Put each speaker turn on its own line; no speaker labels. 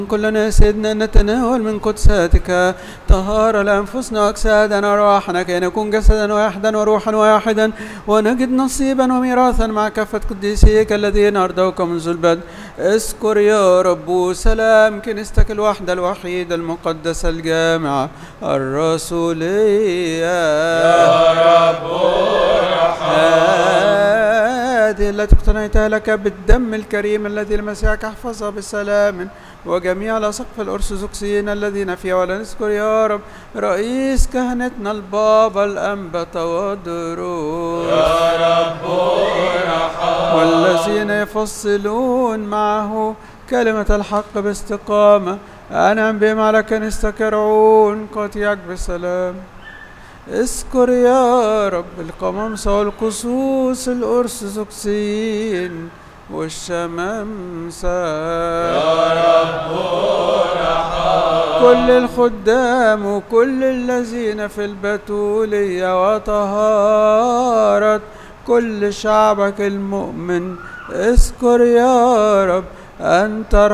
كلنا سيدنا نتناول من قدساتك طهارة لأنفسنا وأجسادنا وأرواحنا كي نكون جسدا واحدا وروحا واحدا ونجد نصيبا وميراثا مع كافة قديسيك الذين أرضوك منذ البدء. اذكر يا رب سلام كنيستك الوحدة الوحيدة المقدسة الجامعة الرسولية
يا رب
هذه التي اقتنيتها لك بالدم الكريم الذي لمسيحك احفظها بسلام وجميع الأساقفة الأرثوذكسيين الذين فيها. ولا نذكر يا رب رئيس كهنتنا البابا الأنبا تودروس
يا رب
والذين يفصلون معه كلمة الحق باستقامة. أنعم بهم على كنيستك يرعون قطيعك بسلام. اذكر يا رب القمامسة والقصوص الأرثوذكسيين والشمامسة
يا رب
كل الخدام وكل الذين في البتولية وطهارة كل شعبك المؤمن. اذكر يا رب أن